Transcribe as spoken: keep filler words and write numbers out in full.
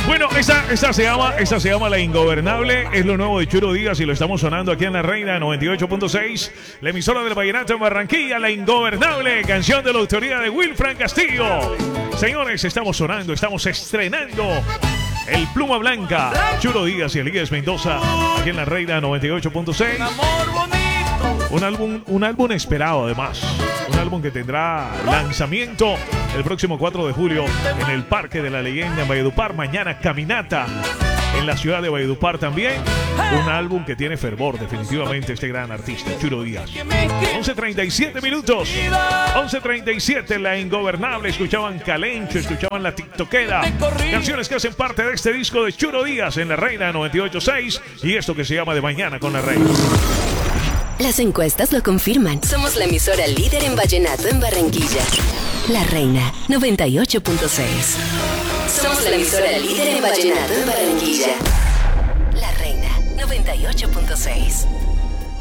Bueno, esta, esta, se llama, esta se llama La Ingobernable. Es lo nuevo de Churo Díaz y lo estamos sonando aquí en La Reina noventa y ocho punto seis. La emisora del vallenato en Barranquilla. La Ingobernable, canción de la autoría de Wilfran Castillo. Señores, estamos sonando, estamos estrenando El Pluma Blanca, Churo Díaz y Elías Mendoza, aquí en La Reina noventa y ocho punto seis. Un álbum, un álbum esperado además. Un álbum que tendrá lanzamiento el próximo cuatro de julio en el Parque de la Leyenda en Valledupar. Mañana caminata en la ciudad de Valledupar también. Un álbum que tiene fervor definitivamente este gran artista, Churo Díaz. once treinta y siete minutos. once treinta y siete, La Ingobernable. Escuchaban Calencho, escuchaban La TikTokera. Canciones que hacen parte de este disco de Churo Díaz en La Reina noventa y ocho punto seis. Y esto que se llama De Mañana con La Reina. Las encuestas lo confirman. Somos la emisora líder en vallenato en Barranquilla. La Reina noventa y ocho punto seis. Somos la emisora líder en vallenato en Barranquilla. La Reina noventa y ocho punto seis.